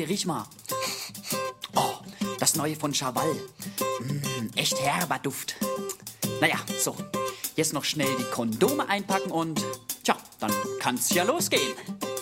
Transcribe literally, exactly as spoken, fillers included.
hier, riech mal. Oh, das neue von Chaval. Mm, echt herber Duft. Naja, so. Jetzt noch schnell die Kondome einpacken und, tja, dann kann's ja losgehen.